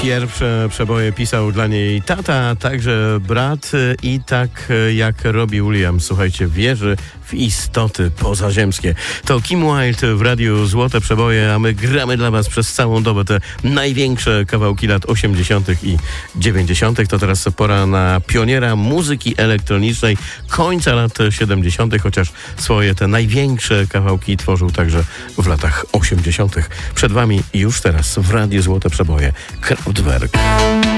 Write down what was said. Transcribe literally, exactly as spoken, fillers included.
Pierwsze przeboje pisał dla niej tata, także brat i tak jak Robbie Williams, słuchajcie, wierzy w istoty pozaziemskie. To Kim Wilde w radiu Złote Przeboje, a my gramy dla was przez całą dobę te największe kawałki lat osiemdziesiątych i dziewięćdziesiątych. To teraz pora na pioniera muzyki elektronicznej końca lat siedemdziesiątych, chociaż swoje te największe kawałki tworzył także w latach osiemdziesiątych. Przed wami już teraz w radiu Złote Przeboje Kraftwerk.